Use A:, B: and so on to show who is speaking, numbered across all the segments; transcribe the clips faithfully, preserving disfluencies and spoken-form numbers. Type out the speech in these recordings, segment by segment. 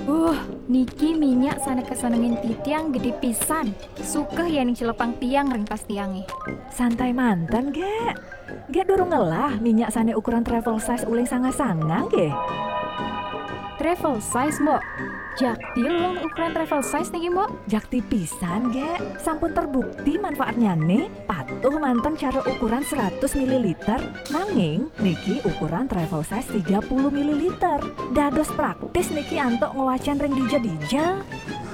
A: Uh, niki minyak sana kesenengin titiang gede pisan. Sukeh ya ning celepang tiang ring pas tiange.
B: Santai mantan, ge. Ge durung ngelah minyak sane ukuran travel size uling sanga-sanga, ge.
A: Travel size, Mbok. Jakti long ukuran travel size niki, Mbok.
B: Jakti pisan, ge. Sampun terbukti manfaatnya nih. Patuh mantan cara ukuran seratus mililiter. Nanging, niki ukuran travel size tiga puluh mililiter. Dados praktis niki antok ngewacan ring dija-dija.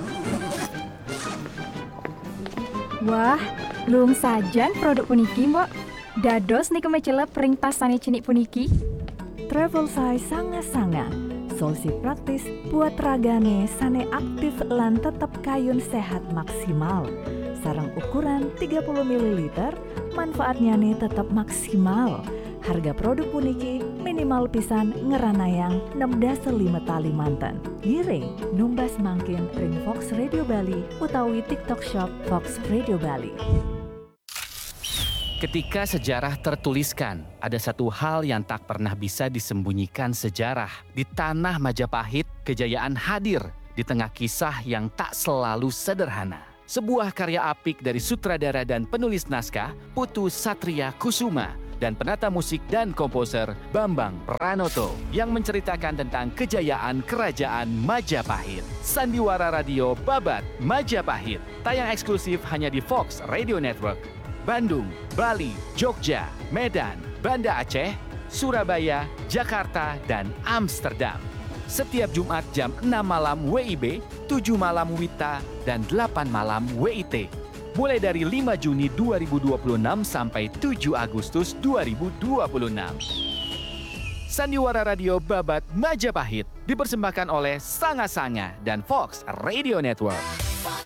A: Wah, lung sajan produk puniki, Mbok. Dados niku mecelep ring tas sane cinik puniki.
B: Travel size sanga-sanga. Solusi praktis buat ragane sane aktif lan tetap kayun sehat maksimal. Sarang ukuran tiga puluh mililiter, manfaatnya nih tetap maksimal. Harga produk puniki minimal pisan ngeranayang enam dasa lima tali mantan. Giring numbas mangkin ring Fox Radio Bali utawi TikTok Shop Fox Radio Bali.
C: Ketika sejarah tertuliskan, ada satu hal yang tak pernah bisa disembunyikan sejarah. Di tanah Majapahit, kejayaan hadir di tengah kisah yang tak selalu sederhana. Sebuah karya apik dari sutradara dan penulis naskah, Putu Satria Kusuma, dan penata musik dan komposer Bambang Pranoto yang menceritakan tentang kejayaan kerajaan Majapahit. Sandiwara Radio Babat Majapahit, tayang eksklusif hanya di Fox Radio Network. Bandung, Bali, Jogja, Medan, Banda Aceh, Surabaya, Jakarta, dan Amsterdam. Setiap Jumat jam enam malam W I B, tujuh malam W I T A, dan delapan malam W I T. Mulai dari lima Juni dua ribu dua puluh enam sampai tujuh Agustus dua ribu dua puluh enam. Sandiwara Radio Babat Majapahit dipersembahkan oleh Sanga Sanga dan Fox Radio Network.